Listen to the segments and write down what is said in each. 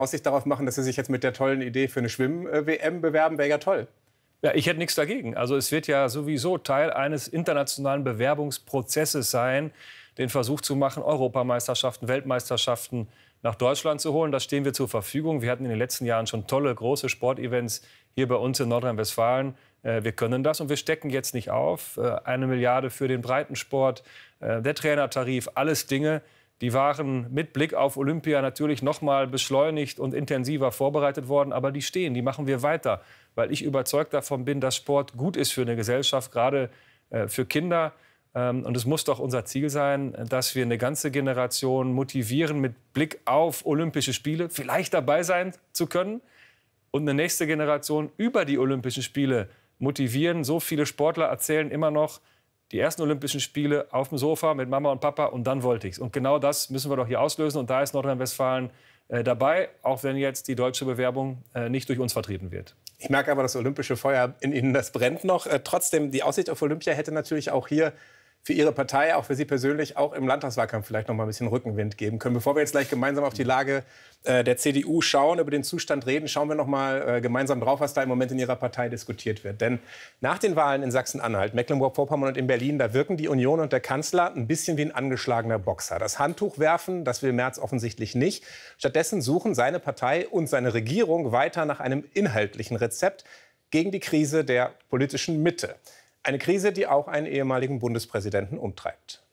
Aussicht darauf machen, dass Sie sich jetzt mit der tollen Idee für eine Schwimm-WM bewerben, wäre ja toll. Ja, ich hätte nichts dagegen. Also es wird ja sowieso Teil eines internationalen Bewerbungsprozesses sein, den Versuch zu machen, Europameisterschaften, Weltmeisterschaften nach Deutschland zu holen. Das stehen wir zur Verfügung. Wir hatten in den letzten Jahren schon tolle, große Sportevents hier bei uns in Nordrhein-Westfalen. Wir können das und wir stecken jetzt nicht auf. 1 Milliarde für den Breitensport, der Trainertarif, alles Dinge, die waren mit Blick auf Olympia natürlich noch mal beschleunigt und intensiver vorbereitet worden. Aber die stehen, die machen wir weiter, weil ich überzeugt davon bin, dass Sport gut ist für eine Gesellschaft, gerade für Kinder. Und es muss doch unser Ziel sein, dass wir eine ganze Generation motivieren, mit Blick auf Olympische Spiele vielleicht dabei sein zu können und eine nächste Generation über die Olympischen Spiele motivieren. So viele Sportler erzählen immer noch, die ersten Olympischen Spiele auf dem Sofa mit Mama und Papa und dann wollte ich's. Und genau das müssen wir doch hier auslösen. Und da ist Nordrhein-Westfalen dabei, auch wenn jetzt die deutsche Bewerbung nicht durch uns vertreten wird. Ich merke aber, das olympische Feuer in Ihnen, das brennt noch. Trotzdem, die Aussicht auf Olympia hätte natürlich auch hier für Ihre Partei, auch für Sie persönlich, auch im Landtagswahlkampf vielleicht noch mal ein bisschen Rückenwind geben können. Bevor wir jetzt gleich gemeinsam auf die Lage der CDU schauen, über den Zustand reden, schauen wir noch mal gemeinsam drauf, was da im Moment in Ihrer Partei diskutiert wird. Denn nach den Wahlen in Sachsen-Anhalt, Mecklenburg-Vorpommern und in Berlin, da wirken die Union und der Kanzler ein bisschen wie ein angeschlagener Boxer. Das Handtuch werfen, das will Merz offensichtlich nicht. Stattdessen suchen seine Partei und seine Regierung weiter nach einem inhaltlichen Rezept gegen die Krise der politischen Mitte. Eine Krise, die auch einen ehemaligen Bundespräsidenten umtreibt.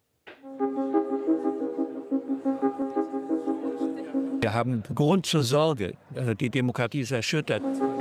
Wir haben Grund zur Sorge. Die Demokratie ist erschüttert.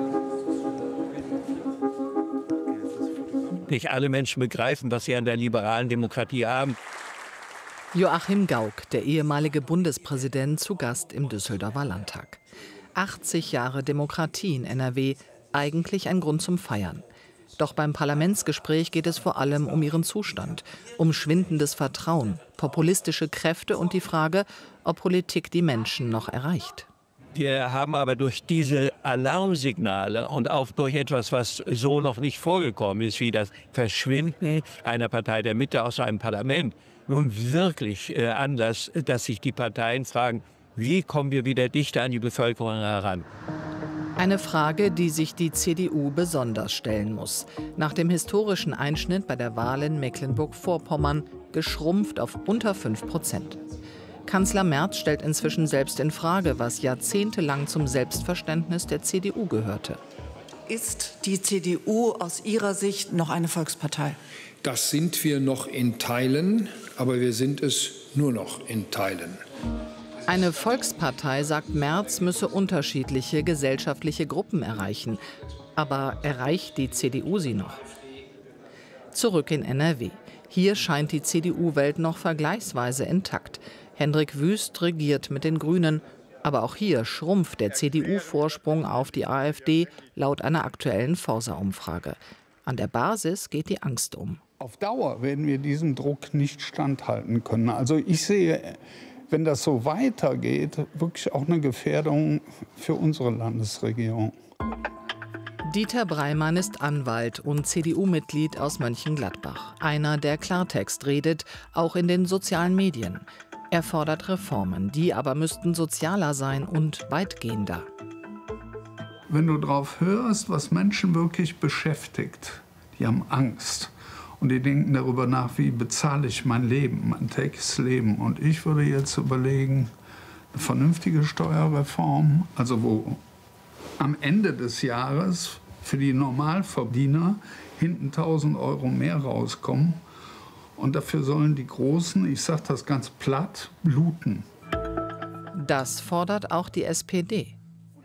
Nicht alle Menschen begreifen, was sie an der liberalen Demokratie haben. Joachim Gauck, der ehemalige Bundespräsident, zu Gast im Düsseldorfer Landtag. 80 Jahre Demokratie in NRW, eigentlich ein Grund zum Feiern. Doch beim Parlamentsgespräch geht es vor allem um ihren Zustand, um schwindendes Vertrauen, populistische Kräfte und die Frage, ob Politik die Menschen noch erreicht. Wir haben aber durch diese Alarmsignale und auch durch etwas, was so noch nicht vorgekommen ist, wie das Verschwinden einer Partei der Mitte aus einem Parlament, nun wirklich Anlass, dass sich die Parteien fragen, wie kommen wir wieder dichter an die Bevölkerung heran. Eine Frage, die sich die CDU besonders stellen muss. Nach dem historischen Einschnitt bei der Wahl in Mecklenburg-Vorpommern geschrumpft auf unter 5%. Kanzler Merz stellt inzwischen selbst in Frage, was jahrzehntelang zum Selbstverständnis der CDU gehörte. Ist die CDU aus Ihrer Sicht noch eine Volkspartei? Das sind wir noch in Teilen, aber wir sind es nur noch in Teilen. Eine Volkspartei, sagt Merz, müsse unterschiedliche gesellschaftliche Gruppen erreichen. Aber erreicht die CDU sie noch? Zurück in NRW. Hier scheint die CDU-Welt noch vergleichsweise intakt. Hendrik Wüst regiert mit den Grünen. Aber auch hier schrumpft der CDU-Vorsprung auf die AfD laut einer aktuellen Forsa-Umfrage. An der Basis geht die Angst um. Auf Dauer werden wir diesem Druck nicht standhalten können. Also ich sehe, wenn das so weitergeht, wirklich auch eine Gefährdung für unsere Landesregierung. Dieter Breimann ist Anwalt und CDU-Mitglied aus Mönchengladbach. Einer, der Klartext redet, auch in den sozialen Medien. Er fordert Reformen, die aber müssten sozialer sein und weitgehender. Wenn du drauf hörst, was Menschen wirklich beschäftigt, die haben Angst. Und die denken darüber nach, wie bezahle ich mein Leben, mein tägliches Leben. Und ich würde jetzt überlegen, eine vernünftige Steuerreform, also wo am Ende des Jahres für die Normalverdiener hinten 1.000 € mehr rauskommen. Und dafür sollen die Großen, ich sage das ganz platt, bluten. Das fordert auch die SPD.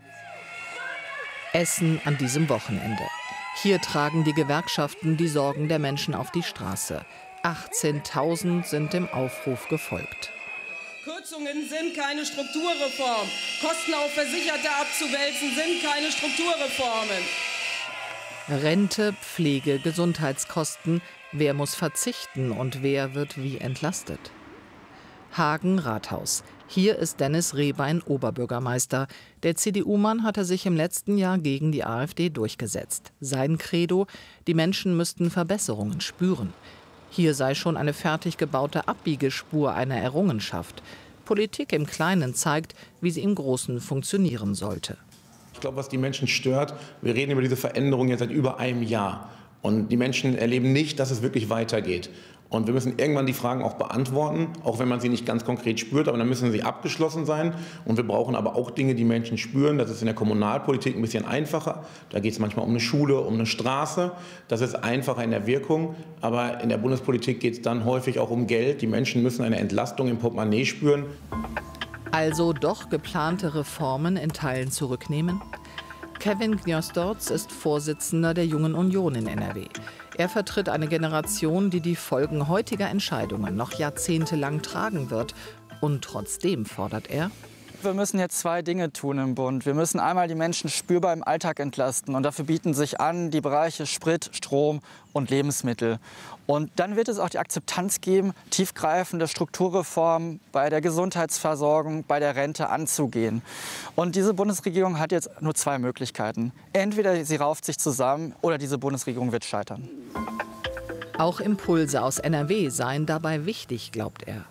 Essen an diesem Wochenende. Hier tragen die Gewerkschaften die Sorgen der Menschen auf die Straße. 18.000 sind dem Aufruf gefolgt. Kürzungen sind keine Strukturreform. Kosten auf Versicherte abzuwälzen sind keine Strukturreformen. Rente, Pflege, Gesundheitskosten. Wer muss verzichten und wer wird wie entlastet? Hagen Rathaus. Hier ist Dennis Rehbein Oberbürgermeister. Der CDU-Mann hatte sich im letzten Jahr gegen die AfD durchgesetzt. Sein Credo: die Menschen müssten Verbesserungen spüren. Hier sei schon eine fertig gebaute Abbiegespur einer Errungenschaft. Politik im Kleinen zeigt, wie sie im Großen funktionieren sollte. Ich glaube, was die Menschen stört, wir reden über diese Veränderung jetzt seit über einem Jahr. Und die Menschen erleben nicht, dass es wirklich weitergeht. Und wir müssen irgendwann die Fragen auch beantworten, auch wenn man sie nicht ganz konkret spürt, aber dann müssen sie abgeschlossen sein. Und wir brauchen aber auch Dinge, die Menschen spüren. Das ist in der Kommunalpolitik ein bisschen einfacher. Da geht es manchmal um eine Schule, um eine Straße. Das ist einfacher in der Wirkung. Aber in der Bundespolitik geht es dann häufig auch um Geld. Die Menschen müssen eine Entlastung im Portemonnaie spüren. Also doch geplante Reformen in Teilen zurücknehmen? Kevin Gniosdorz ist Vorsitzender der Jungen Union in NRW. Er vertritt eine Generation, die die Folgen heutiger Entscheidungen noch jahrzehntelang tragen wird. Und trotzdem fordert er: Wir müssen jetzt zwei Dinge tun im Bund. Wir müssen einmal die Menschen spürbar im Alltag entlasten. Und dafür bieten sich an die Bereiche Sprit, Strom und Lebensmittel. Und dann wird es auch die Akzeptanz geben, tiefgreifende Strukturreformen bei der Gesundheitsversorgung, bei der Rente anzugehen. Und diese Bundesregierung hat jetzt nur zwei Möglichkeiten. Entweder sie rauft sich zusammen oder diese Bundesregierung wird scheitern. Auch Impulse aus NRW seien dabei wichtig, glaubt er.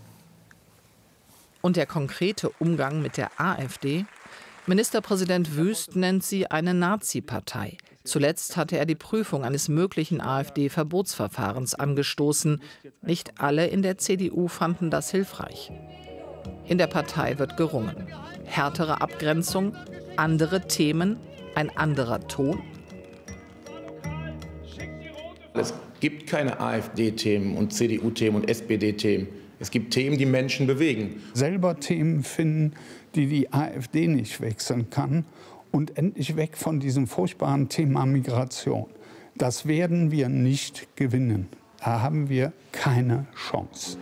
Und der konkrete Umgang mit der AfD? Ministerpräsident Wüst nennt sie eine Nazi-Partei. Zuletzt hatte er die Prüfung eines möglichen AfD-Verbotsverfahrens angestoßen. Nicht alle in der CDU fanden das hilfreich. In der Partei wird gerungen. Härtere Abgrenzung, andere Themen, ein anderer Ton. Es gibt keine AfD-Themen und CDU-Themen und SPD-Themen. Es gibt Themen, die Menschen bewegen. Selber Themen finden, die die AfD nicht wechseln kann. Und endlich weg von diesem furchtbaren Thema Migration. Das werden wir nicht gewinnen. Da haben wir keine Chance.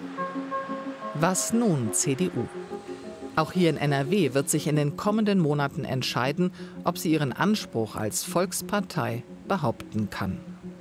Was nun, CDU? Auch hier in NRW wird sich in den kommenden Monaten entscheiden, ob sie ihren Anspruch als Volkspartei behaupten kann.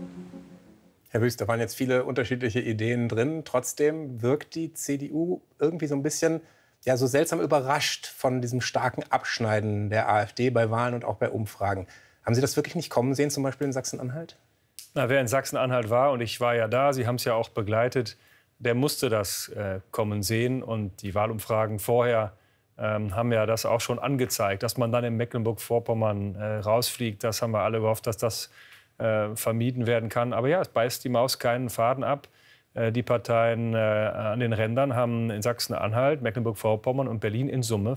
Herr Wüst, da waren jetzt viele unterschiedliche Ideen drin. Trotzdem wirkt die CDU irgendwie so ein bisschen so seltsam überrascht von diesem starken Abschneiden der AfD bei Wahlen und auch bei Umfragen. Haben Sie das wirklich nicht kommen sehen, zum Beispiel in Sachsen-Anhalt? Na, wer in Sachsen-Anhalt war, und ich war ja da, Sie haben es ja auch begleitet, der musste das kommen sehen. Und die Wahlumfragen vorher haben ja das auch schon angezeigt. Dass man dann in Mecklenburg-Vorpommern rausfliegt, das haben wir alle gehofft, dass das vermieden werden kann. Aber ja, es beißt die Maus keinen Faden ab. Die Parteien an den Rändern haben in Sachsen-Anhalt, Mecklenburg-Vorpommern und Berlin in Summe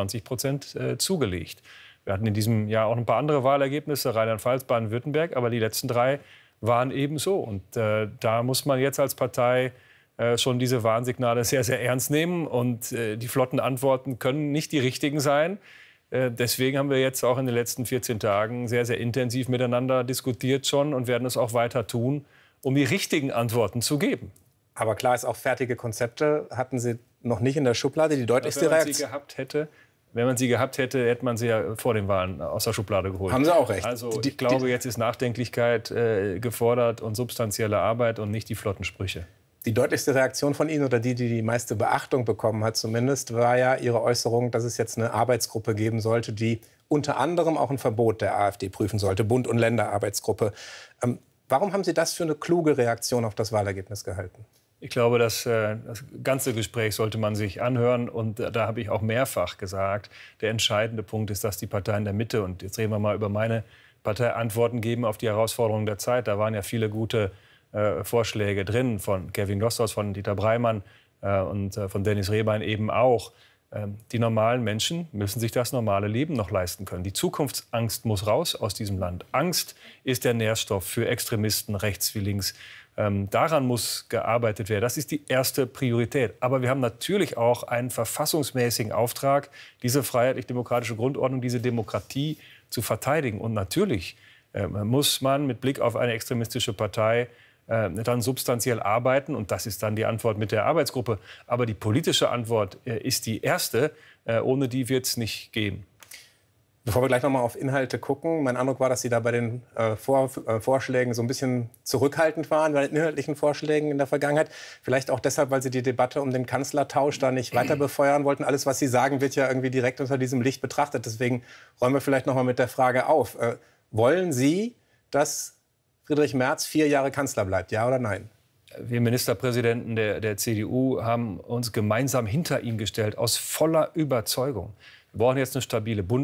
25% zugelegt. Wir hatten in diesem Jahr auch ein paar andere Wahlergebnisse, Rheinland-Pfalz, Baden-Württemberg, aber die letzten drei waren eben so. Und da muss man jetzt als Partei schon diese Warnsignale sehr, sehr ernst nehmen. Und die flotten Antworten können nicht die richtigen sein. Deswegen haben wir jetzt auch in den letzten 14 Tagen sehr, sehr intensiv miteinander diskutiert schon und werden es auch weiter tun, um die richtigen Antworten zu geben. Aber klar ist auch, fertige Konzepte hatten Sie noch nicht in der Schublade. Die deutlichste Reaktion. Wenn man sie gehabt hätte, hätte man sie ja vor den Wahlen aus der Schublade geholt. Haben Sie auch recht. Also ich glaube, jetzt ist Nachdenklichkeit gefordert und substanzielle Arbeit und nicht die flotten Sprüche. Die deutlichste Reaktion von Ihnen oder die meiste Beachtung bekommen hat zumindest, war ja Ihre Äußerung, dass es jetzt eine Arbeitsgruppe geben sollte, die unter anderem auch ein Verbot der AfD prüfen sollte, Bund- und Länderarbeitsgruppe. Warum haben Sie das für eine kluge Reaktion auf das Wahlergebnis gehalten? Ich glaube, das ganze Gespräch sollte man sich anhören. Und da habe ich auch mehrfach gesagt, der entscheidende Punkt ist, dass die Parteien der Mitte, und jetzt reden wir mal über meine Partei, Antworten geben auf die Herausforderungen der Zeit. Da waren ja viele gute Vorschläge drin, von Kevin Gostos, von Dieter Breimann und von Dennis Rehbein eben auch. Die normalen Menschen müssen sich das normale Leben noch leisten können. Die Zukunftsangst muss raus aus diesem Land. Angst ist der Nährstoff für Extremisten, rechts wie links. Daran muss gearbeitet werden. Das ist die erste Priorität. Aber wir haben natürlich auch einen verfassungsmäßigen Auftrag, diese freiheitlich-demokratische Grundordnung, diese Demokratie zu verteidigen. Und natürlich muss man mit Blick auf eine extremistische Partei dann substanziell arbeiten. Und das ist dann die Antwort mit der Arbeitsgruppe. Aber die politische Antwort ist die erste. Ohne die wird es nicht gehen. Bevor wir gleich noch mal auf Inhalte gucken, mein Eindruck war, dass Sie da bei den Vorschlägen so ein bisschen zurückhaltend waren, bei den inhaltlichen Vorschlägen in der Vergangenheit. Vielleicht auch deshalb, weil Sie die Debatte um den Kanzlertausch da nicht weiter befeuern wollten. Alles, was Sie sagen, wird ja irgendwie direkt unter diesem Licht betrachtet. Deswegen räumen wir vielleicht noch mal mit der Frage auf. Wollen Sie, dass Friedrich Merz 4 Jahre Kanzler bleibt, ja oder nein? Wir Ministerpräsidenten der CDU haben uns gemeinsam hinter ihn gestellt, aus voller Überzeugung. Wir brauchen jetzt eine stabile Bundesregierung.